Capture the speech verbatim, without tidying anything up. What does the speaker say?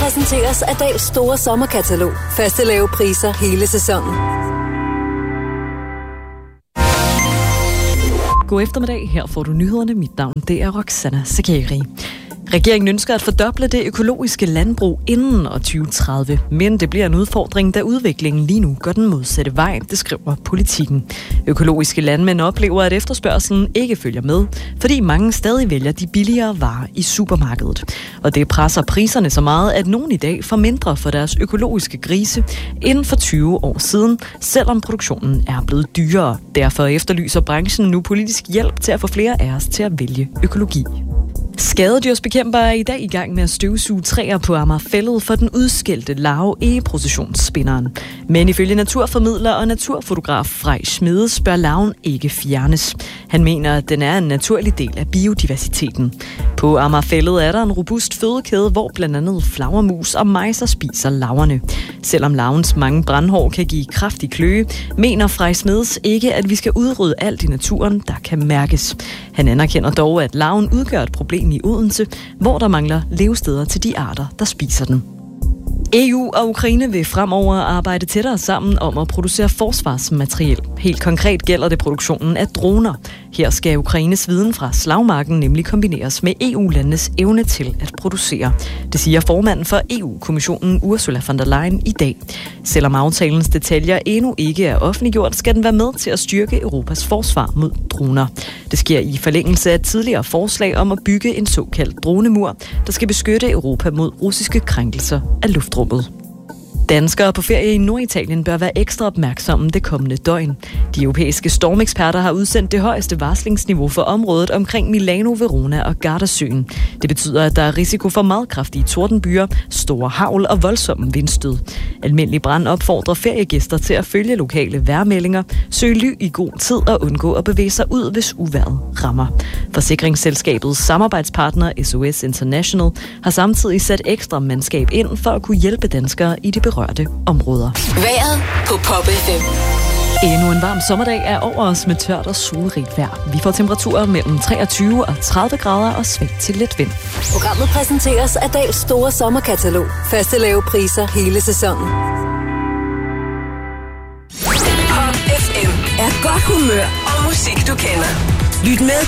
præsenteres af Dahls store sommerkatalog. Faste lave priser hele sæsonen. God eftermiddag. Her får du nyhederne. Mit navn det er Roxana Sakari. Regeringen ønsker at fordoble det økologiske landbrug inden år tyve tredive, men det bliver en udfordring, da udviklingen lige nu går den modsatte vej, det skriver Politikken. Økologiske landmænd oplever, at efterspørgselen ikke følger med, fordi mange stadig vælger de billigere varer i supermarkedet. Og det presser priserne så meget, at nogen i dag får mindre for deres økologiske grise end for tyve år siden, selvom produktionen er blevet dyrere. Derfor efterlyser branchen nu politisk hjælp til at få flere af os til at vælge økologi. Skadedyrsbekæmpere er i dag i gang med at støvsuge træer på Amagerfælled for den udskældte larve e-processionsspinderen. Men ifølge naturformidler og naturfotograf Frej Smedes bør larven ikke fjernes. Han mener, at den er en naturlig del af biodiversiteten. På Amagerfælled er der en robust fødekæde, hvor blandt andet flagermus og mejser spiser larverne. Selvom larvens mange brandhår kan give kraftig kløe, mener Frej Smedes ikke, at vi skal udrydde alt i naturen, der kan mærkes. Han anerkender dog, at larven udgør et problem i Odense, hvor der mangler levesteder til de arter, der spiser den. E U og Ukraine vil fremover arbejde tættere sammen om at producere forsvarsmateriel. Helt konkret gælder det produktionen af droner. Her skal Ukraines viden fra slagmarken nemlig kombineres med E U-landenes evne til at producere. Det siger formanden for E U-kommissionen Ursula von der Leyen i dag. Selvom aftalens detaljer endnu ikke er offentliggjort, skal den være med til at styrke Europas forsvar mod droner. Det sker i forlængelse af et tidligere forslag om at bygge en såkaldt dronemur, der skal beskytte Europa mod russiske krænkelser af luftrummet. Danskere på ferie i Norditalien bør være ekstra opmærksomme det kommende døgn. De europæiske stormeksperter har udsendt det højeste varslingsniveau for området omkring Milano, Verona og Gardasøen. Det betyder, at der er risiko for meget kraftige tordenbyer, store hagl og voldsomme vindstød. Almindelig brand opfordrer feriegæster til at følge lokale vejrmeldinger, søge ly i god tid og undgå at bevæge sig ud, hvis uvejret rammer. Forsikringsselskabets samarbejdspartner S O S International har samtidig sat ekstra mandskab ind for at kunne hjælpe danskere i de berørte områder. Vejret på Pop F M. Endnu en varm sommerdag er over os med tørt og solrigt vejr. Vi får temperaturer mellem treogtyve og tredive grader og svagt til lidt vind. Programmet præsenteres af Dahls store sommerkatalog. Faste lave priser hele sæsonen. Pop F M er godt humør og musik, du kender. Lyt med